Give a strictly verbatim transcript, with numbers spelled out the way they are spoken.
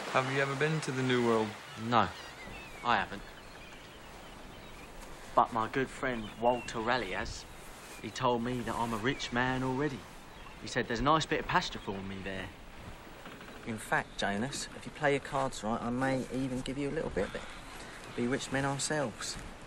Have you ever been to the New World? No, I haven't. But my good friend Walter Raleigh has. He told me that I'm a rich man already. He said there's a nice bit of pasture for me there. In fact, Janus, if you play your cards right, I may even give you a little bit of it. Be rich men ourselves.